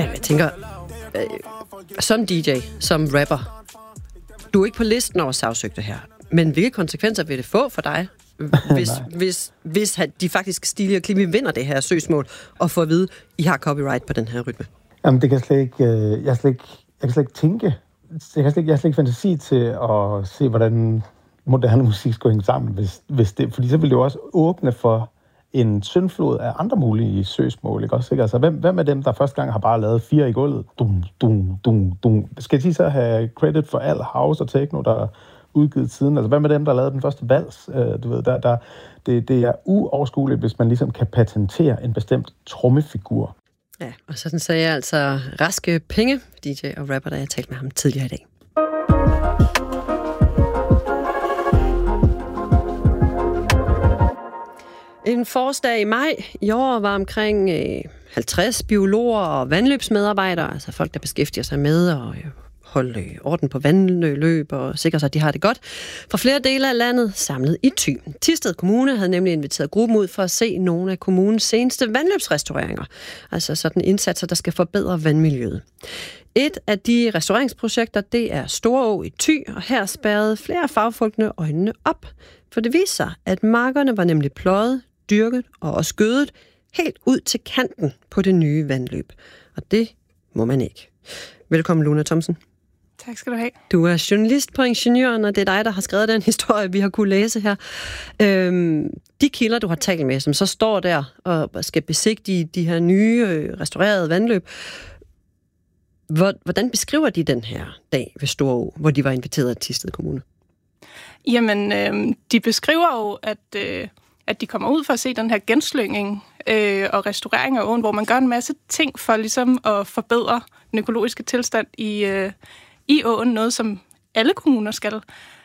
Ja, jeg tænker, som DJ, som rapper, du er ikke på listen over sagsøgte her, men hvilke konsekvenser vil det få for dig, hvis de faktisk Stilia og Klimi vinder det her søgsmål, og får at vide, I har copyright på den her rytme? Jamen, det kan slet ikke, jeg kan slet ikke tænke. Jeg har slet ikke fantasi til at se, hvordan moderne musik skulle hænge sammen, hvis det, fordi så vil det jo også åbne for en syndflod af andre mulige søgsmål, ikke også? Ikke? Altså, hvem af dem, der første gang har bare lavet 4 i gulvet? Dum, dum, dum, dum. Skal de så have credit for al house og techno, der er udgivet siden? Altså, hvem af dem, der lavede den første vals? Du ved, det er uoverskueligt, hvis man ligesom kan patentere en bestemt trommefigur. Ja, og sådan sagde jeg altså Raske Penge, DJ og rapper, da jeg talte med ham tidligere i dag. En forårsdag i maj i år var omkring 50 biologer og vandløbsmedarbejdere, altså folk, der beskæftiger sig med at holde orden på vandløb og sikre sig, at de har det godt, fra flere dele af landet samlet i Thy. Thisted Kommune havde nemlig inviteret gruppen ud for at se nogle af kommunens seneste vandløbsrestaureringer, altså sådan indsatser, der skal forbedre vandmiljøet. Et af de restaureringsprojekter, det er Storå i Thy, og her spærrede flere af fagfolkene øjnene op, for det viste sig, at markerne var nemlig pløjet, dyrket og også gødet helt ud til kanten på det nye vandløb. Og det må man ikke. Velkommen, Luna Thomsen. Tak skal du have. Du er journalist på Ingeniøren, og det er dig, der har skrevet den historie, vi har kunne læse her. De kilder, du har talt med, som så står der og skal besigtige de her nye restaurerede vandløb, hvordan beskriver de den her dag ved Storå, hvor de var inviteret af Thisted Kommune? Jamen, de beskriver jo, at de kommer ud for at se den her genslyngning og restaurering af åen, hvor man gør en masse ting for ligesom at forbedre den økologiske tilstand i åen, noget som alle kommuner skal.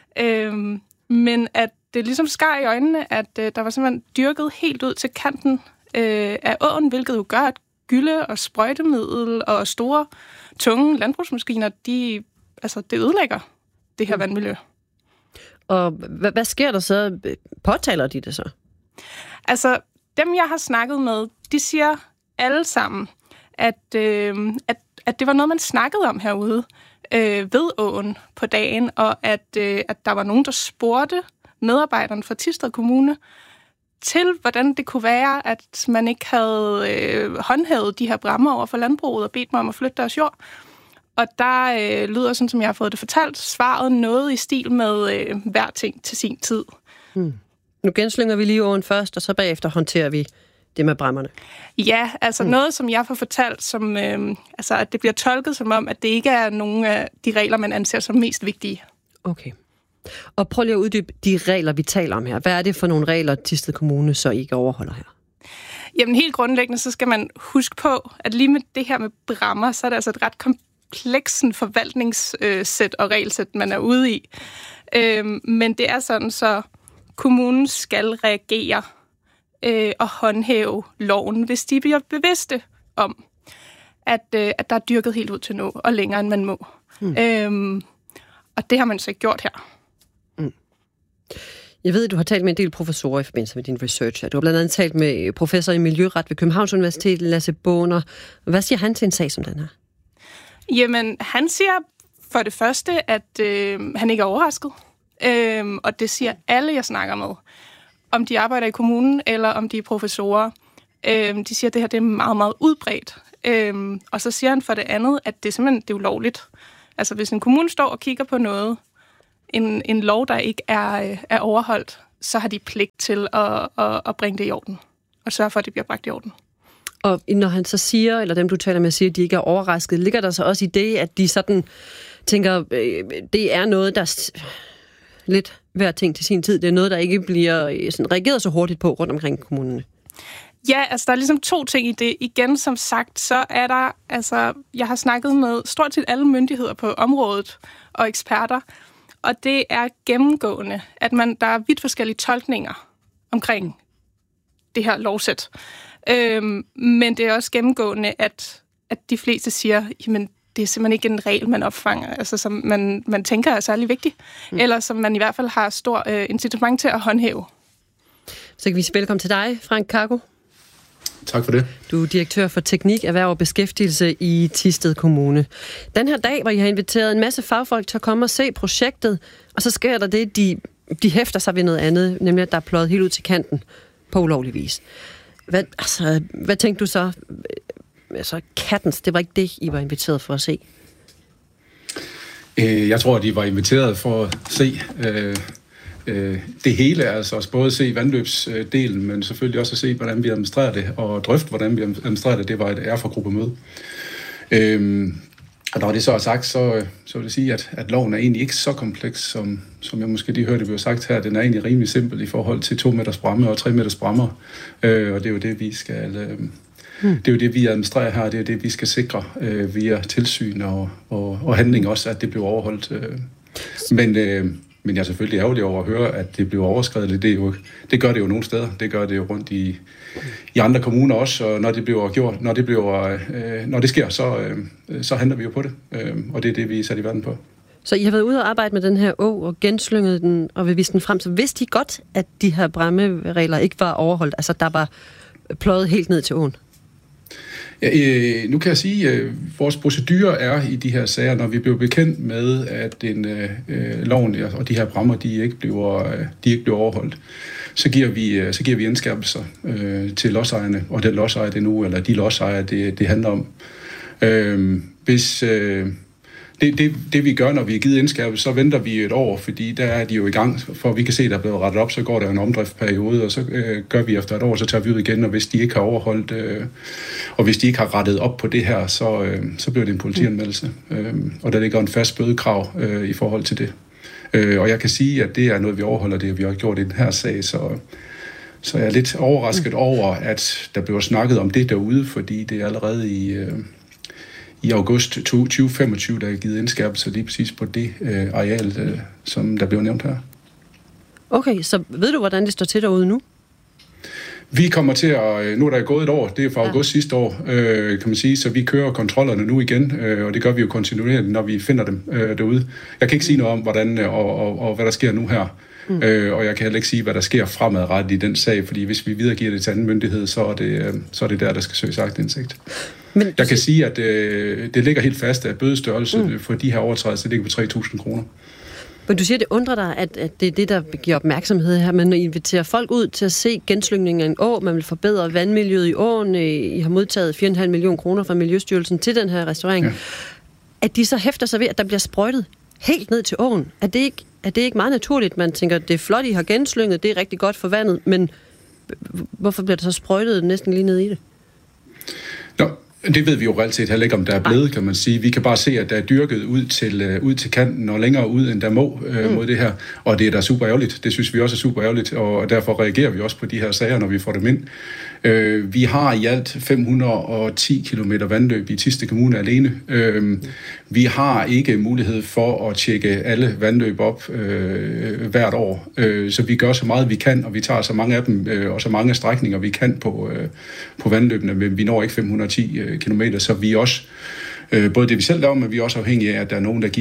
Men at det ligesom skar i øjnene, at der var simpelthen dyrket helt ud til kanten af åen, hvilket jo gør, at gylde og sprøjtemiddel og store, tunge landbrugsmaskiner, det ødelægger det her vandmiljø. Og hvad sker der så? Påtaler de det så? Altså, dem jeg har snakket med, de siger alle sammen, at det var noget, man snakkede om herude ved åen på dagen, og at der var nogen, der spurgte medarbejderne fra Thisted Kommune til, hvordan det kunne være, at man ikke havde håndhævet de her bræmmer over for landbruget og bedt mig om at flytte deres jord. Og der lyder, sådan som jeg har fået det fortalt, svaret noget i stil med hver ting til sin tid. Nu genslynger vi lige åen først, og så bagefter håndterer vi det med bræmmerne. Ja, altså noget, som jeg får fortalt, som at det bliver tolket som om, at det ikke er nogen af de regler, man anser som mest vigtige. Okay. Og prøv lige at uddybe de regler, vi taler om her. Hvad er det for nogle regler, Thisted Kommune så ikke overholder her? Jamen helt grundlæggende, så skal man huske på, at lige med det her med bræmmer, så er det altså et ret kompleksen forvaltningssæt og regelsæt, man er ude i. Men det er sådan, så kommunen skal reagere og håndhæve loven, hvis de bliver bevidste om, at der er dyrket helt ud til nu, og længere end man må. Og det har man så ikke gjort her. Jeg ved, at du har talt med en del professorer i forbindelse med din research. Du har blandt andet talt med professor i miljøret ved Københavns Universitet, Lasse Bohner. Hvad siger han til en sag som den her? Jamen, han siger for det første, at han ikke er overrasket. Og det siger alle, jeg snakker med. Om de arbejder i kommunen, eller om de er professorer. De siger, at det her det er meget, meget udbredt. Og så siger han for det andet, at det simpelthen det er ulovligt. Altså, hvis en kommune står og kigger på noget, en lov, der ikke er overholdt, så har de pligt til at bringe det i orden. Og sørge for, at det bliver bragt i orden. Og når han så siger, eller dem du taler med siger, at de ikke er overrasket, ligger der så også i det, at de sådan tænker, det er noget, der lidt hver ting til sin tid. Det er noget, der ikke bliver sådan reageret så hurtigt på rundt omkring kommunerne. Ja, altså der er ligesom 2 ting i det. Igen, som sagt, så er der, altså jeg har snakket med stort set alle myndigheder på området og eksperter, og det er gennemgående, at der er vidt forskellige tolkninger omkring det her lovsæt. Men det er også gennemgående, at de fleste siger, jamen det er simpelthen ikke en regel, man opfanger, altså som man tænker er særlig vigtig, eller som man i hvert fald har stor incitament til at håndhæve. Så kan vi sige velkommen til dig, Frank Kargo. Tak for det. Du er direktør for teknik, erhverv og beskæftigelse i Thisted Kommune. Den her dag, hvor I har inviteret en masse fagfolk til at komme og se projektet, og så sker der det, de hæfter sig ved noget andet, nemlig at der er pløjet helt ud til kanten på ulovlig vis. Hvad tænkte du så? Altså, kattens, det var ikke det, I var inviteret for at se? Jeg tror, at de var inviteret for at se det hele, altså både se vandløbsdelen, men selvfølgelig også at se, hvordan vi administrerer det, og drøfte, hvordan vi administrerer det. Det var et erfargruppemøde. Og når det så er sagt, så vil jeg sige, at loven er egentlig ikke så kompleks, som jeg måske lige hørte, det blev sagt her. Den er egentlig rimelig simpel i forhold til 2 meters bræmme og 3 meters bræmmer. Og det er jo det, vi skal... Det er jo det, vi administrerer her, det er det, vi skal sikre via tilsyn og handling også, at det bliver overholdt. Men jeg er selvfølgelig ærgerlig over at høre, at det bliver overskredet. Det gør det jo nogle steder. Det gør det jo rundt i andre kommuner også, og når det bliver gjort, når det sker, så handler vi jo på det. Og det er det, vi er sat i verden på. Så I har været ude og arbejde med den her å og genslynget den og vil vise den frem. Så vidste I godt, at de her bræmmeregler ikke var overholdt? Altså, der var pløjet helt ned til åen? Ja, nu kan jeg sige, at vores procedure er i de her sager, når vi bliver bekendt med, at loven og de her bræmmer, de ikke bliver overholdt, så giver vi indskærpelser til lodsejerne, og den lodsejer det nu, eller de lodsejere, det handler om. Hvis det vi gør, når vi er givet indskærpelse, så venter vi et år, fordi der er de jo i gang, for vi kan se, at der er blevet rettet op, så går der en omdriftsperiode, og så gør vi efter et år, så tager vi ud igen, og hvis de ikke har overholdt, og hvis de ikke har rettet op på det her, så bliver det en politianmeldelse. Og der ligger en fast bødekrav i forhold til det. Og jeg kan sige, at det er noget, vi overholder, det vi har gjort i den her sag, så jeg er lidt overrasket over, at der bliver snakket om det derude, fordi det er allerede i august 2025, der er givet indskærpelse lige præcis på det areal, som der blev nævnt her. Okay, så ved du, hvordan det står til derude nu? Vi kommer til at... Nu er der gået et år, det er fra august sidste år, kan man sige, så vi kører kontrollerne nu igen, og det gør vi jo kontinuerligt, når vi finder dem derude. Jeg kan ikke sige noget om, hvordan og hvad der sker nu her. Og jeg kan heller ikke sige, hvad der sker fremadrettet i den sag, fordi hvis vi videregiver det til anden myndighed, så er det der skal søges aktindsigt. Men jeg kan sige, at det ligger helt fast, at bødestørrelse for de her overtrædelser ligger på 3.000 kroner. Men du siger, det undrer dig, at det er det, der giver opmærksomhed her, men når I inviterer folk ud til at se genslyngningen af en å, man vil forbedre vandmiljøet i åen, I har modtaget 4,5 millioner kroner fra Miljøstyrelsen til den her restaurering, at de så hæfter sig ved, at der bliver sprøjtet helt ned til åen. Er det ikke meget naturligt? Man tænker, det er flot, I har genslynget, det er rigtig godt for vandet, men hvorfor bliver der så sprøjtet næsten lige ned i det? Nå, det ved vi jo reelt set heller ikke, om der er blevet, kan man sige. Vi kan bare se, at der er dyrket ud til kanten og længere ud, end der må mod det her. Og det er da super ærgerligt. Det synes vi også er super ærgerligt, og derfor reagerer vi også på de her sager, når vi får dem ind. Vi har i alt 510 km vandløb i Thisted Kommune alene. Vi har ikke mulighed for at tjekke alle vandløb op hvert år. Så vi gør så meget, vi kan, og vi tager så mange af dem og så mange strækninger, vi kan på vandløbene, men vi når ikke 510 km, så vi også både det, vi selv laver, men vi er også afhængige af, at der er nogen, der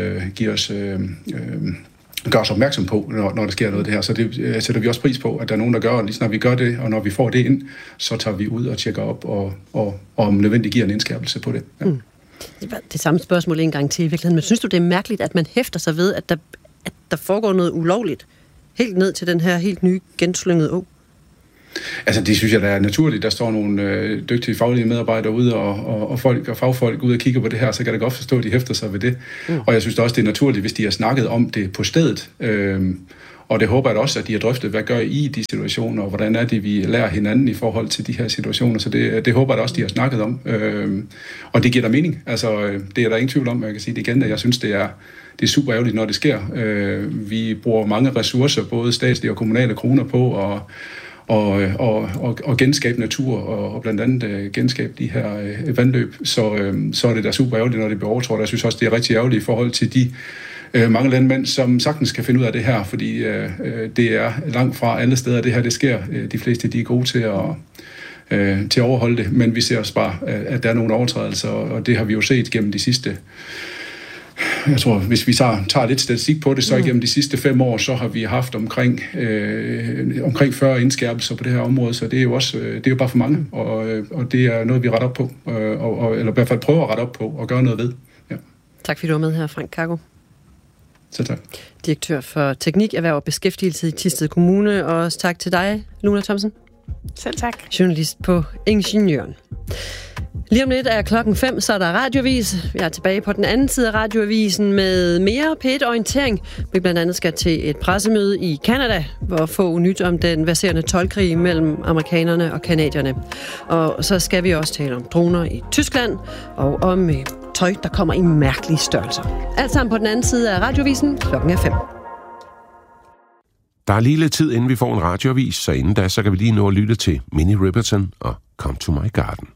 gør os opmærksom på, når der sker noget af det her. Så det sætter vi også pris på, at der er nogen, der gør, og lige når vi gør det, og når vi får det ind, så tager vi ud og tjekker op, og om nødvendigt giver en indskærpelse på det. Ja. Det samme spørgsmål en gang til i virkeligheden, men synes du, det er mærkeligt, at man hæfter sig ved, at der foregår noget ulovligt, helt ned til den her helt nye genslyngede å? Altså, det synes jeg, der er naturligt. Der står nogle dygtige faglige medarbejdere ude, og folk og fagfolk ude og kigger på det her, så kan jeg godt forstå, at de hæfter sig ved det. Og jeg synes også, det er naturligt, hvis de har snakket om det på stedet. Og det håber jeg også, at de har drøftet, hvad gør I i de situationer, og hvordan er det, vi lærer hinanden i forhold til de her situationer. Så det håber jeg også, de har snakket om. Og det giver der mening. Altså, det er der ingen tvivl om, jeg kan sige det igen, at jeg synes, det er super ærgerligt, når det sker. Vi bruger mange ressourcer, både statslige og kommunale kroner på, og genskabe natur, og blandt andet genskabe de her vandløb, så er det da super ærgerligt, når det bliver overtrådt. Jeg synes også, det er rigtig ærgerligt i forhold til de mange landmænd, som sagtens kan finde ud af det her, fordi det er langt fra alle steder, det her det sker. De fleste de er gode til at overholde det, men vi ser også bare, at der er nogle overtrædelser, og det har vi jo set gennem de sidste jeg tror, hvis vi tager lidt statistik på det, så igennem de sidste 5 år, så har vi haft omkring 40 indskærpelser på det her område, så det er jo også, det er jo bare for mange, og det er noget, vi retter op på, eller i hvert fald prøver at rette op på og gøre noget ved. Ja. Tak fordi du var med her, Frank Kakko. Så tak. Direktør for Teknik, Erhverv og Beskæftigelse i Thisted Kommune, og også tak til dig, Luna Thomsen. Selv tak. Journalist på Ingeniøren. Lige om lidt er 5:00, så er der radioavis. Vi er tilbage på den anden side af radioavisen med mere P1-orientering. Vi blandt andet skal til et pressemøde i Canada, hvor få nyt om den verserende toldkrig mellem amerikanerne og canadierne. Og så skal vi også tale om droner i Tyskland og om tøj, der kommer i mærkelige størrelser. Alt sammen på den anden side af radioavisen 5:00. Der er lige lidt tid, inden vi får en radioavis, så inden da, så kan vi lige nå at lytte til Minnie Riperton og Come to My Garden.